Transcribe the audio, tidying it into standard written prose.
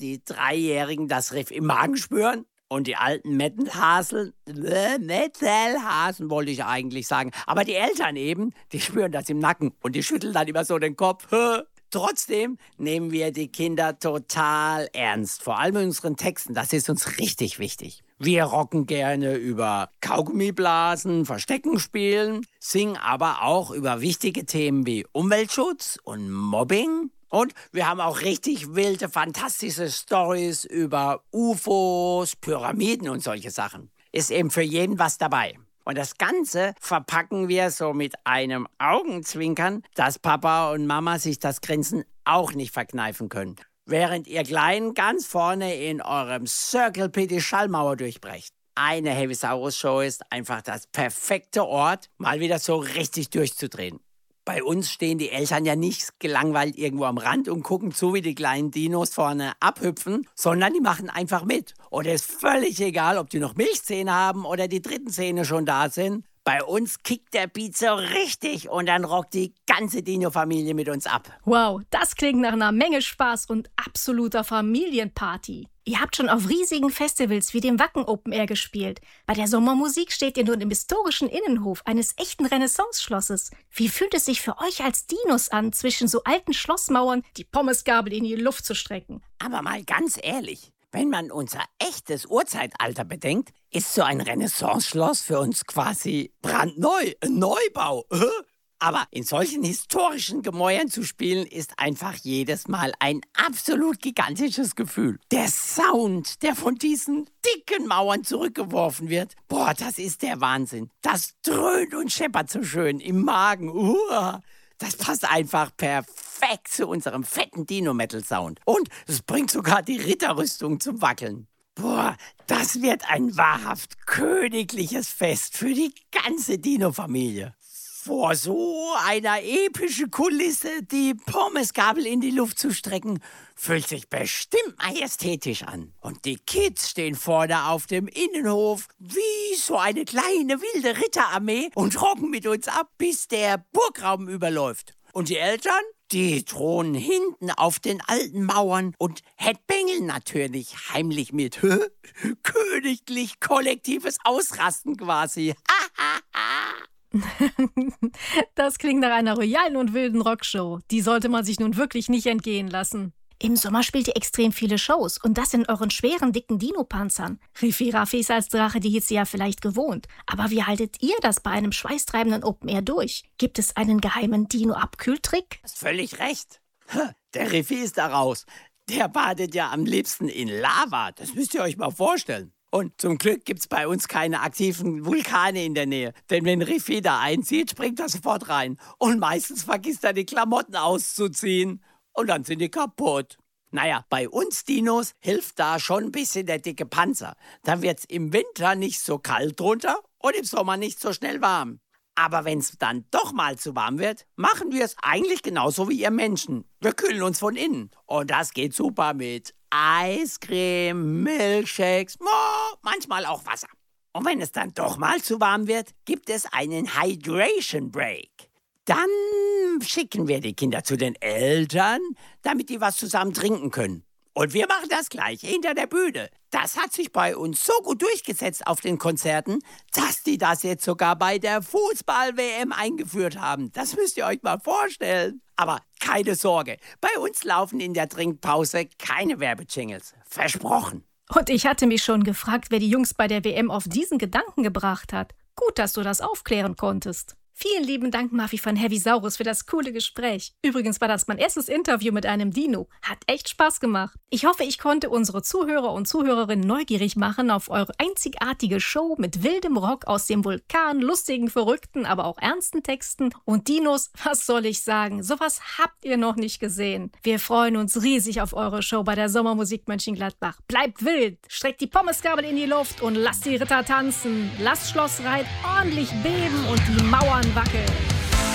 die Dreijährigen das Riff im Magen spüren und die alten Metalhasen wollte ich eigentlich sagen, aber die Eltern eben, die spüren das im Nacken und die schütteln dann immer so den Kopf. Trotzdem nehmen wir die Kinder total ernst, vor allem in unseren Texten, das ist uns richtig wichtig. Wir rocken gerne über Kaugummiblasen, Verstecken spielen, singen aber auch über wichtige Themen wie Umweltschutz und Mobbing. Und wir haben auch richtig wilde, fantastische Storys über UFOs, Pyramiden und solche Sachen. Ist eben für jeden was dabei. Und das Ganze verpacken wir so mit einem Augenzwinkern, dass Papa und Mama sich das Grinsen auch nicht verkneifen können. Während ihr Kleinen ganz vorne in eurem Circle Pit die Schallmauer durchbrecht. Eine Heavisaurus-Show ist einfach das perfekte Ort, mal wieder so richtig durchzudrehen. Bei uns stehen die Eltern ja nicht gelangweilt irgendwo am Rand und gucken zu, wie die kleinen Dinos vorne abhüpfen, sondern die machen einfach mit. Und es ist völlig egal, ob die noch Milchzähne haben oder die dritten Zähne schon da sind. Bei uns kickt der Beat so richtig und dann rockt die ganze Dino-Familie mit uns ab. Wow, das klingt nach einer Menge Spaß und absoluter Familienparty. Ihr habt schon auf riesigen Festivals wie dem Wacken Open Air gespielt. Bei der Sommermusik steht ihr nun im historischen Innenhof eines echten Renaissance-Schlosses. Wie fühlt es sich für euch als Dinos an, zwischen so alten Schlossmauern die Pommesgabel in die Luft zu strecken? Aber mal ganz ehrlich, wenn man unser echtes Urzeitalter bedenkt, ist so ein Renaissance-Schloss für uns quasi brandneu, ein Neubau. Aber in solchen historischen Gemäuern zu spielen, ist einfach jedes Mal ein absolut gigantisches Gefühl. Der Sound, der von diesen dicken Mauern zurückgeworfen wird, boah, das ist der Wahnsinn. Das dröhnt und scheppert so schön im Magen. Das passt einfach perfekt zu unserem fetten Dino-Metal-Sound. Und es bringt sogar die Ritterrüstung zum Wackeln. Boah, das wird ein wahrhaft königliches Fest für die ganze Dino-Familie. Vor so einer epischen Kulisse die Pommesgabel in die Luft zu strecken, fühlt sich bestimmt majestätisch an. Und die Kids stehen vorne auf dem Innenhof wie so eine kleine wilde Ritterarmee und rocken mit uns ab, bis der Burgraum überläuft. Und die Eltern, die thronen hinten auf den alten Mauern und headbangeln natürlich heimlich mit. Königlich kollektives Ausrasten quasi. Das klingt nach einer royalen und wilden Rockshow. Die sollte man sich nun wirklich nicht entgehen lassen. Im Sommer spielt ihr extrem viele Shows und das in euren schweren, dicken Dino-Panzern. Riffi Raffi ist als Drache die Hitze ja vielleicht gewohnt. Aber wie haltet ihr das bei einem schweißtreibenden Open Air durch? Gibt es einen geheimen Dino-Abkühltrick? Hast völlig recht. Der Riffi ist da raus. Der badet ja am liebsten in Lava. Das müsst ihr euch mal vorstellen. Und zum Glück gibt's bei uns keine aktiven Vulkane in der Nähe. Denn wenn Riffi da einzieht, springt er sofort rein. Und meistens vergisst er die Klamotten auszuziehen. Und dann sind die kaputt. Naja, bei uns Dinos hilft da schon ein bisschen der dicke Panzer. Dann wird's im Winter nicht so kalt drunter und im Sommer nicht so schnell warm. Aber wenn's dann doch mal zu warm wird, machen wir es eigentlich genauso wie ihr Menschen. Wir kühlen uns von innen. Und das geht super mit Eiscreme, Milkshakes, manchmal auch Wasser. Und wenn es dann doch mal zu warm wird, gibt es einen Hydration Break. Dann schicken wir die Kinder zu den Eltern, damit die was zusammen trinken können. Und wir machen das gleich hinter der Bühne. Das hat sich bei uns so gut durchgesetzt auf den Konzerten, dass die das jetzt sogar bei der Fußball-WM eingeführt haben. Das müsst ihr euch mal vorstellen. Aber keine Sorge, bei uns laufen in der Trinkpause keine Werbejingles. Versprochen. Und ich hatte mich schon gefragt, wer die Jungs bei der WM auf diesen Gedanken gebracht hat. Gut, dass du das aufklären konntest. Vielen lieben Dank, Maffi von Heavisaurus, für das coole Gespräch. Übrigens war das mein erstes Interview mit einem Dino. Hat echt Spaß gemacht. Ich hoffe, ich konnte unsere Zuhörer und Zuhörerinnen neugierig machen auf eure einzigartige Show mit wildem Rock aus dem Vulkan, lustigen, verrückten, aber auch ernsten Texten. Und Dinos, was soll ich sagen? Sowas habt ihr noch nicht gesehen. Wir freuen uns riesig auf eure Show bei der Sommermusik Mönchengladbach. Bleibt wild, streckt die Pommesgabel in die Luft und lasst die Ritter tanzen. Lasst Schloss Reit ordentlich beben und die Mauern wackeln.